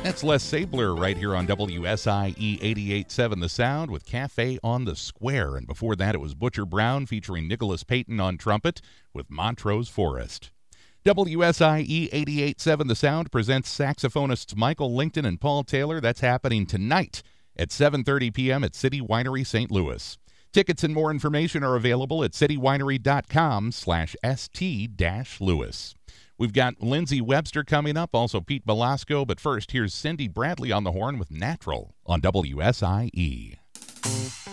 That's Les Sabler right here on WSIE 88.7 The Sound with Cafe on the Square. And before that, it was Butcher Brown featuring Nicholas Payton on trumpet with Montrose Forest. WSIE 88.7 The Sound presents saxophonists Michael Lington and Paul Taylor. That's happening tonight at 7:30 p.m. at City Winery, St. Louis. Tickets and more information are available at citywinery.com/st-louis. We've got Lindsey Webster coming up, also Pete Belasco, but first, here's Cindy Bradley on the horn with Natural on WSIE.